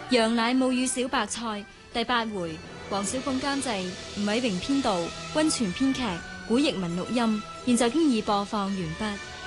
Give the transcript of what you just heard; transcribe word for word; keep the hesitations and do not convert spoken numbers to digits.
羊奶母乳小白菜第八回，黃小鳳監製，吳偉榮編導，溫泉編劇，古譯文錄音，現在經已播放完畢。